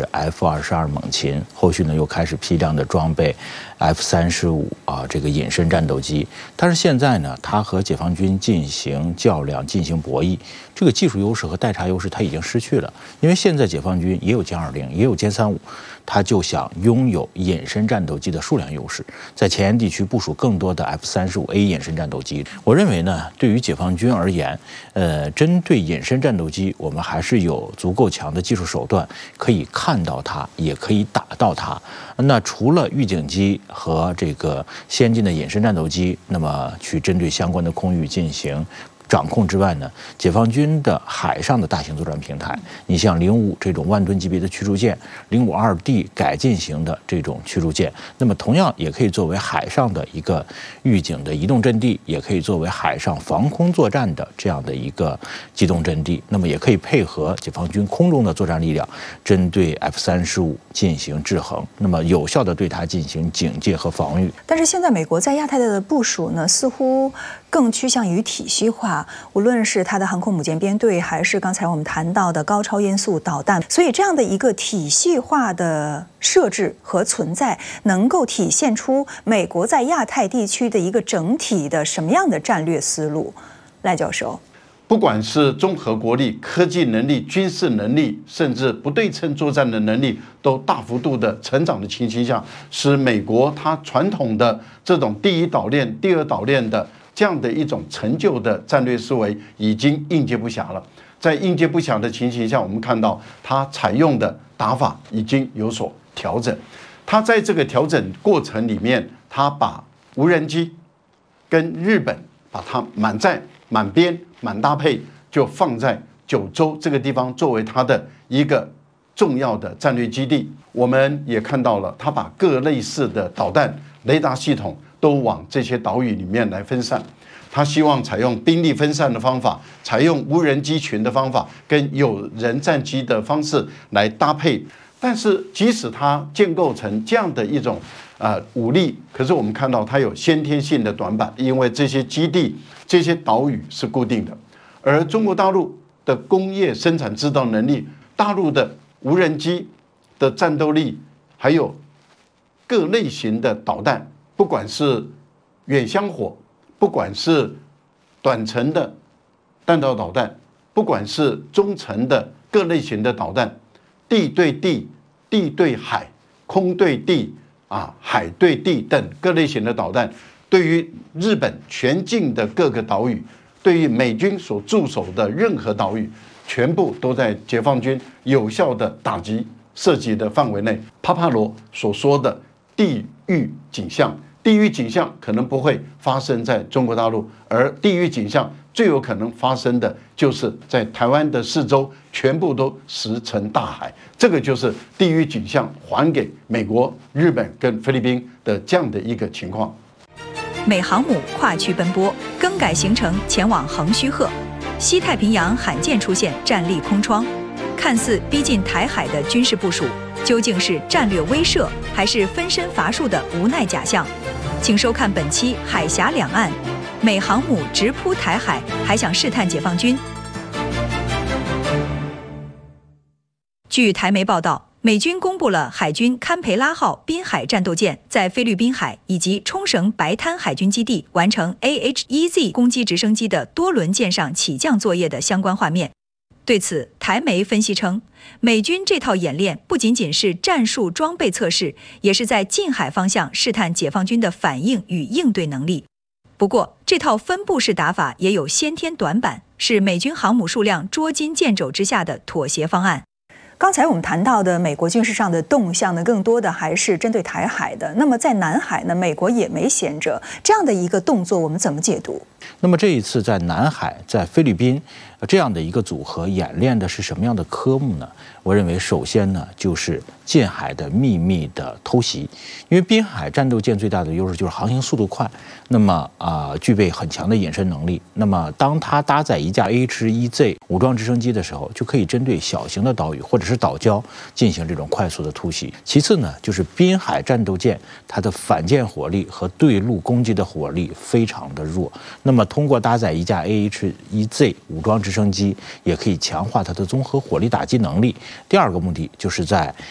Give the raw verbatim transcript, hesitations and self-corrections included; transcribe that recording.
是 F 二十二猛禽，后续呢又开始批量的装备 F 三十五啊这个隐身战斗机。但是现在呢，它和解放军进行较量、进行博弈，这个技术优势和待查优势它已经失去了。因为现在解放军也有歼二零，也有歼三五，它就想拥有隐身战斗机的数量优势，在前沿地区部署更多的 F 三十五 A 隐身战斗机。我认为呢，对于解放军而言，呃，针对隐身战斗机，我们还是有足够强的技术手段，可以看到它，也可以打到它。那除了预警机和这个先进的隐身战斗机，那么去针对相关的空域进行掌控之外呢，解放军的海上的大型作战平台，你像零五这种万吨级别的驱逐舰，零五二 D 改进型的这种驱逐舰，那么同样也可以作为海上的一个预警的移动阵地，也可以作为海上防空作战的这样的一个机动阵地，那么也可以配合解放军空中的作战力量，针对 F 三十五进行制衡，那么有效的对它进行警戒和防御。 但是现在美国在亚太的部署呢，似乎更趋向于体系化，无论是它的航空母舰编队，还是刚才我们谈到的高超音速导弹，所以这样的一个体系化的设置和存在，能够体现出美国在亚太地区的一个整体的什么样的战略思路？赖教授， 不管是综合国力、科技能力、军事能力，甚至不对称作战的能力，都大幅度的成长的情形下，使美国它传统的这种第一岛链、第二岛链的这样的一种陈旧的战略思维已经应接不暇了。在应接不暇的情形下，我们看到它采用的打法已经有所调整。它在这个调整过程里面，它把无人机跟日本把它满载、满编、满搭配，就放在九州这个地方作为它的一个重要的战略基地。我们也看到了，它把各类似的导弹、雷达系统都往这些岛屿里面来分散。他希望采用兵力分散的方法，采用无人机群的方法，跟有人战机的方式来搭配。但是，即使它建构成这样的一种呃武力，可是我们看到它有先天性的短板，因为这些基地、这些岛屿是固定的，而中国大陆的工业生产制造能力、大陆的无人机的战斗力，还有各类型的导弹，不管是远香火，不管是短程的弹道导弹，不管是中程的各类型的导弹，地对地、地对海、空对地啊、海对地等各类型的导弹，对于日本全境的各个岛屿，对于美军所驻守的任何岛屿，全部都在解放军有效的打击射击的范围内。帕帕罗所说的地狱景象，地狱景象可能不会发生在中国大陆，而地狱景象最有可能发生的就是在台湾的四周全部都石沉大海，这个就是地狱景象还给美国、日本跟菲律宾的这样的一个情况。 美航母跨区奔波，更改行程前往横须贺，西太平洋罕见出现战力空窗，看似逼近台海的军事部署，究竟是战略威慑，还是分身乏术的无奈假象？请收看本期《海峡两岸》，美航母直扑台海，还想试探解放军。据台媒报道，美军公布了海军堪培拉号滨海战斗舰在菲律宾海以及冲绳白滩海军基地完成 A H E Z 攻击直升机的多轮舰上起降作业的相关画面。对此，台媒分析称，美军这套演练不仅仅是战术装备测试，也是在近海方向试探解放军的反应与应对能力。不过，这套分布式打法也有先天短板，是美军航母数量捉襟见肘之下的妥协方案。刚才我们谈到的美国军事上的动向呢，更多的还是针对台海的。那么在南海呢，美国也没闲着，这样的一个动作，我们怎么解读？ 那么这一次在南海，在菲律宾这样的一个组合演练的是什么样的科目呢？我认为首先呢，就是近海的秘密的偷袭。因为滨海战斗舰最大的优势就是航行速度快，那么啊、呃、具备很强的隐身能力。那么当它搭载一架 A H E Z 武装直升机的时候，就可以针对小型的岛屿或者是岛礁进行这种快速的突袭。其次呢，就是滨海战斗舰它的反舰火力和对陆攻击的火力非常的弱。那么通过搭载一架 A H E Z 武装直升机，也可以强化它的综合火力打击能力。第二个目的就是在